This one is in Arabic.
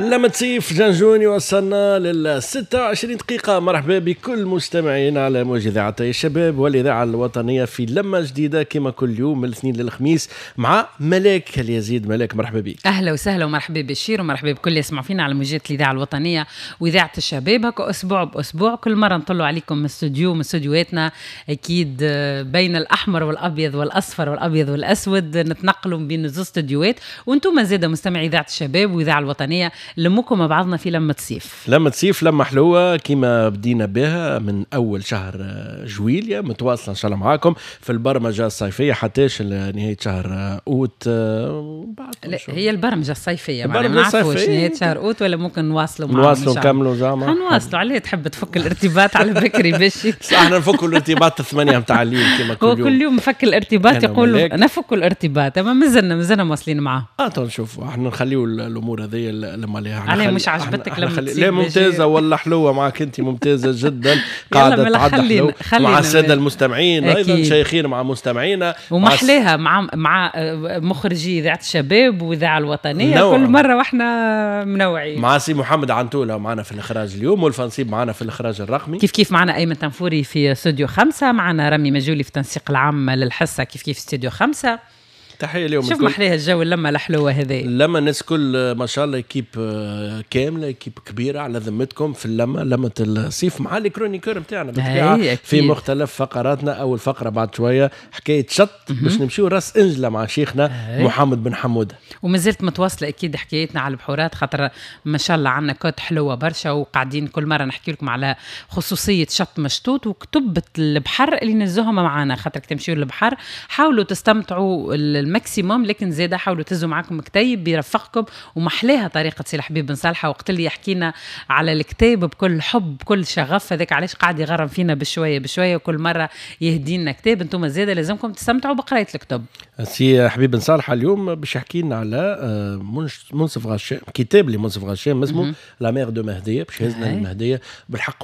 لما تصيف جنجوني وصلنا لل 26 دقيقة. مرحبا بكل مستمعين على موجة إذاعة الشباب والإذاعة الوطنية في لمة جديدة كما كل يوم من الاثنين للخميس مع ملاك اليزيد. ملاك مرحبا بك. أهلا وسهلا ومرحبا بشير ومرحبا بكل يسمعوا فينا على موجة الإذاعة الوطنية وإذاعة الشباب. هكا أسبوع بأسبوع كل مرة نطلع عليكم من استوديوهاتنا أكيد بين الأحمر والأبيض والأصفر والأبيض والأسود، نتنقلوا بين زوج استوديوهات وانتم زادة مستمعي إذاعة الشباب وإذاعة الوطنية لمكم مع بعضنا في لمة صيف. لمة صيف لمة حلوة كما بدينا بها من أول شهر جويليا، متواصلة إن شاء الله معاكم في البرمجة الصيفية حتىش نهاية شهر أوت. هي البرمجة الصيفية البرمجة ما نعرفوش الصيفية نهاية شهر أوت ولا ممكن نواصلوا نكملوا زعما نواصلوا عليه. تحب تفك الارتباط على بكري باشي احنا نفكوا الارتباط 8 متاع الليل كما كل يوم. هو كل يوم مفك الارتباط يقول نفكوا الارتباط، اما مازلنا مواصلين معاه. نشوفوا احنا نخليوا الامور هذه لما عليه مش عجبتك لما لا ممتازه ولا حلوه معك انت ممتازه جدا. قاعده تعدل مع الساده المستمعين ايضا شيخين مع مستمعينا ومحليها مع مخرجي اذاعه الشباب واذاعه الوطنيه كل مره واحنا منوعين. مع سي محمد عنتوله معنا في الاخراج اليوم، والفنصيب معنا في الاخراج الرقمي كيف معنا ايمن تنفوري في استوديو 5، معنا رامي مجولي في التنسيق العام للحصه كيف استوديو 5. تحية اليوم شوف محليها الجو لما الحلوة هذه لما الناس كل ما شاء الله كيب كاملة كيب كبيرة على ذمتكم في لمة الصيف مع الكرونيكور متاعنا بالطبيعة في مختلف فقراتنا. أول فقرة بعد شوية حكاية شط باش نمشيو راس إنجلة مع شيخنا محمد بن حمودة، وما زلت متواصلة أكيد حكايتنا على البحورات خاطر ما شاء الله عنا كوت حلوة برشا، وقاعدين كل مرة نحكي لكم على خصوصية شط مشطوط وكتبة البحر اللي نزوهم معنا. خاطر تمشيوا للبحر حاولوا تستمتعوا الماكسيموم، لكن زيادة حاولوا تزوا معكم كتيب بيرفقكم ومحليها طريقة سي الحبيب بن صالحة. وقت اللي يحكينا على الكتاب بكل حب بكل شغف، هذاك علاش قاعد يغرم فينا بشوية بشوية وكل مرة يهدينا كتاب. انتم زيادة لازمكم تستمتعوا بقراءة الكتب. سي حبيب بن صالحة اليوم باش يحكي لنا على منصف غشام، كتاب لمنصف غشام اسمه لا مير دو مهدية، باش يهزنا المهدية بالحق